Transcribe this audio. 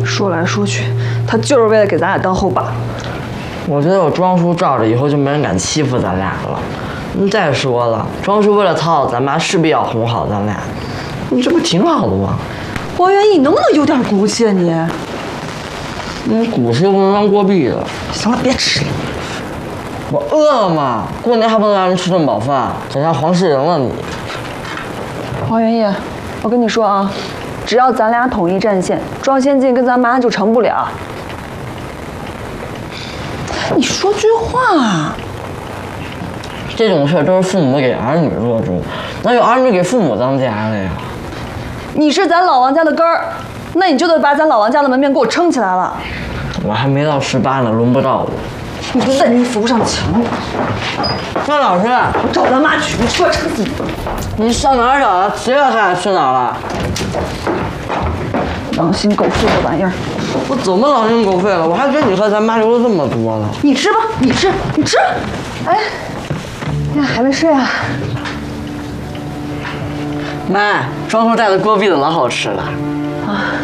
说来说去，他就是为了给咱俩当后把。 我觉得有庄叔罩着，以后就没人敢欺负咱俩了。再说了，庄叔为了讨好咱妈，势必要哄好咱俩，你这不挺好的吗？ 王元义，你能不能有点骨气啊你？ 你骨气又不能当过壁的。 行了，别吃了。 我饿了嘛，过年还不能让人吃顿饱饭，整像黄世仁了你。 王元义，我跟你说啊，只要咱俩统一战线，庄先进跟咱妈就成不了。你说句话。 这种事都是父母给儿女做主，哪有儿女给父母当家的呀？ 你是咱老王家的根儿，那你就得把咱老王家的门面给我撑起来了。 我还没到18呢，轮不到我。 你就在你扶不上墙。 范老师， 我找咱妈去，你说撑死你！ 你上哪儿找啊？谁让他俩去哪儿了？ 狼心狗肺的玩意儿！ 我怎么狼心狗肺了？我还给你和咱妈留了这么多呢。 你吃吧，你吃，你吃。哎，呀，还没睡啊？ 妈，庄叔带的锅篦子老好吃了。 啊。